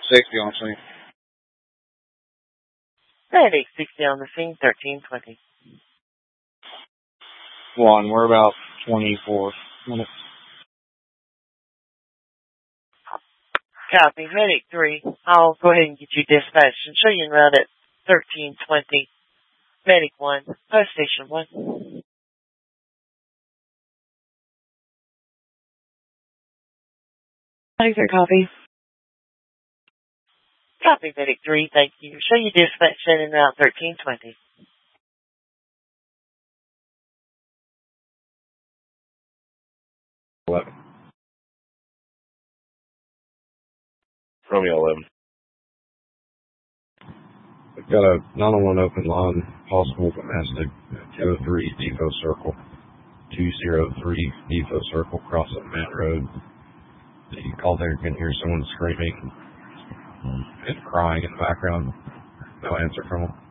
60 on scene. Medic 60 on the scene, 1320. One, we're about 24 minutes. Copy. Medic 3, I'll go ahead and get you dispatched and show you en route at 1320. Medic 1, post station 1. Medic 3, copy. Copy, Medic 3, thank you. Show you dispatched and en route 1320. Romeo 11. We've got a 901 open line, possible domestic, 203 Depot Circle, 203 Depot Circle, crossing Mount Road. You call there, you can hear someone screaming and crying in the background. No answer from them.